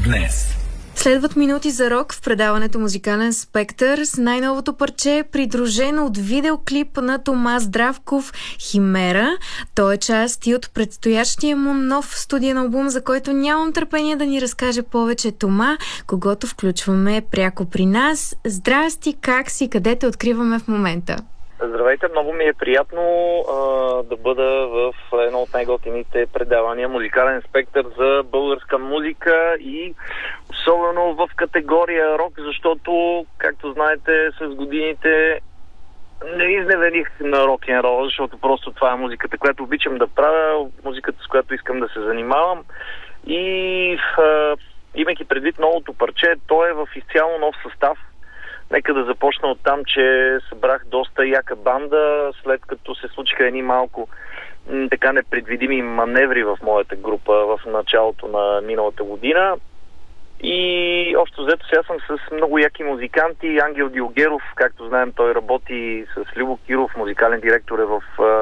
днес. Следват минути за рок в предаването Музикален спектър с най-новото парче, придружено от видеоклип на Тома Здравков «Химера». Той е част и от предстоящия му нов студиен албум, за който нямам търпение да ни разкаже повече Тома, когото включваме пряко при нас. Здрасти, как си, къде те откриваме в момента? Здравейте, много ми е приятно да бъда в едно от най-готините предавания Музикален спектър за българска музика и особено в категория рок, защото, както знаете, с годините не изневерих на рок-н-рол, защото просто това е музиката, която обичам да правя, музиката, с която искам да се занимавам. И имайки предвид новото парче, то е в изцяло нов състав. Нека да започна от там, че събрах доста яка банда, след като се случиха едни малко така непредвидими маневри в моята група в началото на миналата година. И общо взето сега съм с много яки музиканти. Ангел Дилгеров, както знаем, той работи с Любо Киров, музикален директор е в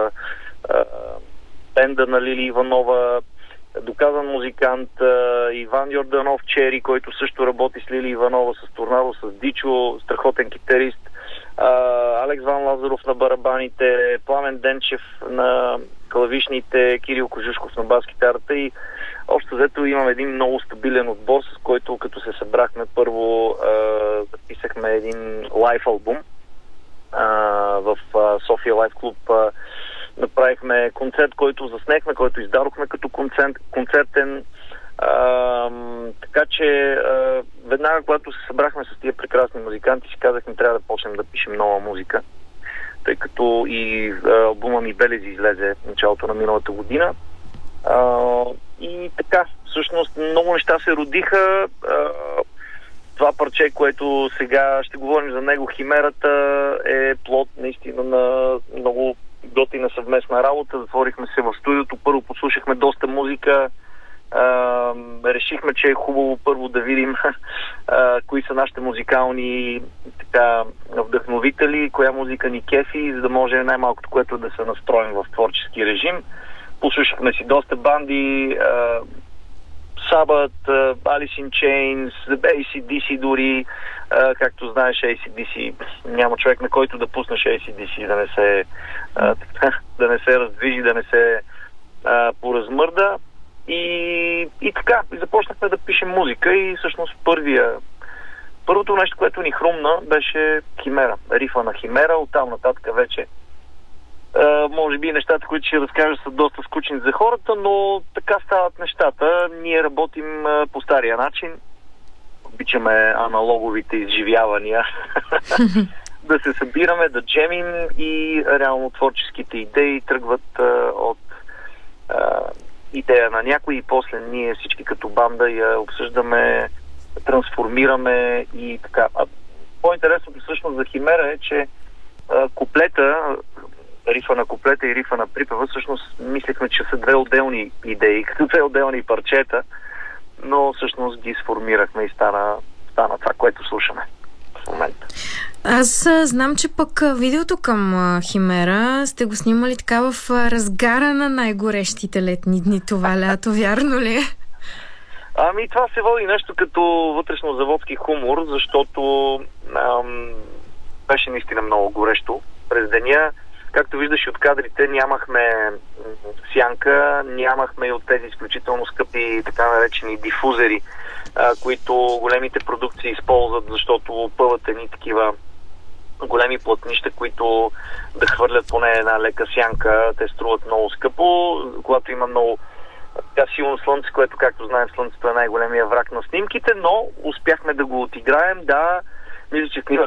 бенда на Лили Иванова. Доказан музикант Иван Йорданов Чери, който също работи с Лили Иванова, с Торнадо, с Дичо, страхотен китарист, Алекс Ван Лазаров на барабаните, Пламен Денчев на клавишните, Кирил Кожушков на бас-китарата и общо взето имам един много стабилен отбор, с който като се събрахме първо записахме един лайв албум в София Лайв клуб. Направихме концерт, който заснехме, който издадохме като концертен. Така че веднага, когато се събрахме с тия прекрасни музиканти, си казахме, трябва да почнем да пишем нова музика, тъй като и албума ми Белези излезе в началото на миналата година. И така, всъщност много неща се родиха. Това парче, което сега ще говорим за него, Химерата, е плод наистина на много готина съвместна работа. Затворихме се в студиото, първо послушахме доста музика, решихме, че е хубаво първо да видим кои са нашите музикални така вдъхновители, коя музика ни кефи, за да може най-малкото, което да се настроим в творчески режим. Послушахме си доста банди, Sabbath, Alice in Chains, AC/DC дори, както знаеш, AC/DC няма човек, на който да пуснеш AC/DC да не се раздвижи, да не се поразмърда и така, и започнахме да пишем музика и всъщност първото нещо, което ни хрумна, беше Химера, рифа на Химера, оттам нататък вече може би нещата, които ще разкажа, са доста скучни за хората, но така стават нещата. Ние работим по стария начин. Обичаме аналоговите изживявания. Да се събираме, да джемим и реално творческите идеи тръгват от идея на някой и после ние всички като банда я обсъждаме, трансформираме и така. По-интересното всъщност за Химера е, че куплета, рифа на куплета и рифа на припева, всъщност мислехме, че са две отделни идеи, като две отделни парчета, но всъщност ги сформирахме и стана това, което слушаме в момента. Аз знам, че пък видеото към Химера сте го снимали така в разгара на най-горещите летни дни това лято, вярно ли? Ами това се води нещо като вътрешно-заводски хумор, защото беше наистина много горещо през деня. Както виждаш и от кадрите, нямахме сянка, нямахме и от тези изключително скъпи така наречени дифузери, които големите продукции използват, защото пъват едни такива големи плътнища, които да хвърлят поне една лека сянка. Те струват много скъпо, когато има много така силно слънце, което, както знаем, слънцето е най-големия враг на снимките, но успяхме да го отиграем. Да, мисля, че